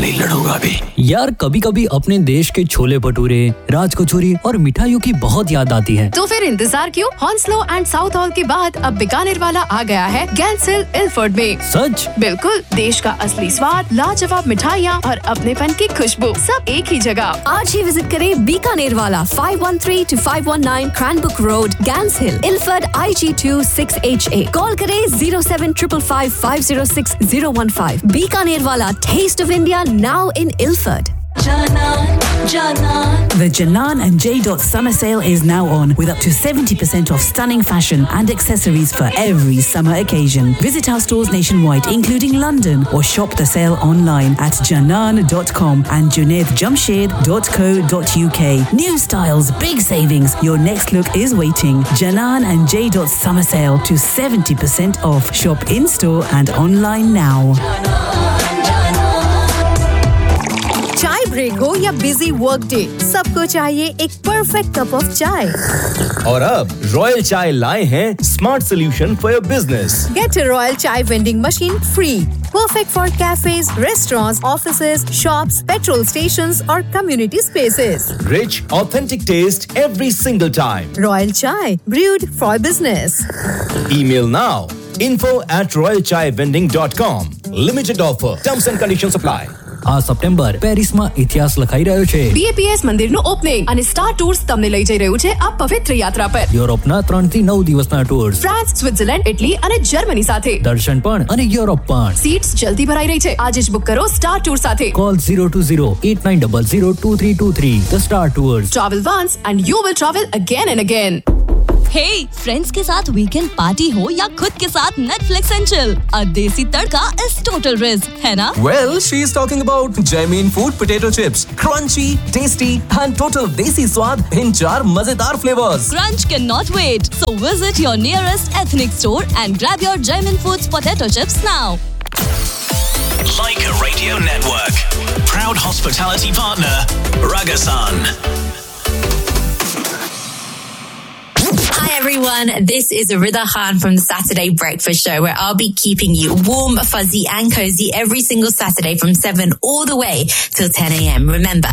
नहीं लड़ूंगा भी। यार कभी कभी अपने देश के छोले भटूरे, राज कचौरी और मिठाइयों की बहुत याद आती है। तो फिर इंतजार क्यों? हॉन्सलो एंड साउथ हॉल के बाद अब बीकानेर वाला आ गया है गैंस हिल इल्फर्ड में। सच? बिल्कुल, देश का असली स्वाद, लाजवाब मिठाइयाँ और अपनेपन की खुशबू सब एक ही जगह। आज ही विजिट करें बीकानेर वाला 513 to 519 Cranbrook Road, Gans Hill, Ilford IG2 6HA. Call करें 07555 506 015. बीकानेर वाला, taste of India now in Ilford. The Janan and J. Summer Sale is now on with up to 70% off stunning fashion and accessories for every summer occasion. Visit our stores nationwide, including London, or shop the sale online at janan.com and junaidjamshed.co.uk. New styles, big savings. Your next look is waiting. Janan and J. Summer Sale to 70% off. Shop in-store and online now. चाय break हो या busy work day, सबको चाहिए एक perfect cup of चाय। और अब royal चाय लाए हैं smart solution for your business. Get a Royal Chai vending machine free. Perfect for cafes, restaurants, offices, shops, petrol stations or community spaces. Rich, authentic taste every single time. Royal Chai, brewed for business. Email now. info@royalchaivending.com. Limited offer. Terms and conditions apply. આ September પેરિસમાં ઇતિહાસ લખાઈ રહ્યો છે. BAPS મંદિરનું opening અને star tours તમને લઈ જઈ રહ્યું છે આ પવિત્ર યાત્રા પર. યુરોપના 3 થી 9 દિવસના ટૂર્સ, ફ્રાન્સ, સ્વિટ્ઝરલેન્ડ, ઇટલી અને જર્મની સાથે. દર્શન પણ અને યુરોપ પણ. સીટ્સ જલ્દી ભરાઈ રહી છે. આજે જ બુક કરો સ્ટાર ટૂર સાથે. Call 020-8900-2323. The Star Tours. Travel once and you will travel again and again. Hey, friends के साथ वीकेंड पार्टी हो या खुद के साथ नेटफ्लिक्स एंड चिल, अ देसी तड़का इज टोटल रिज, है ना? Well, she is talking about Jamin Food potato chips. Crunchy, tasty and total desi swad in 4 मजेदार flavors. Crunch cannot wait. So visit your nearest ethnic store and grab your Jamin Foods potato chips now. Leica Radio Network. Proud hospitality partner, Ragasan. Hi everyone, this is Rida Khan from the Saturday Breakfast Show, where I'll be keeping you warm, fuzzy and cozy every single Saturday from 7 all the way till 10 a.m. Remember.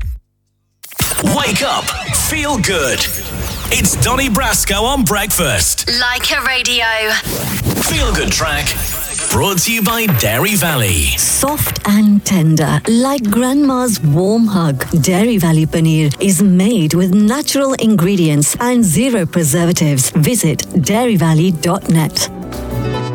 Wake up, feel good. It's Donny Brasco on Breakfast. Leica Radio. Feel good track. Brought to you by Dairy Valley. Soft and tender, like grandma's warm hug. Dairy Valley Paneer is made with natural ingredients and zero preservatives. Visit dairyvalley.net.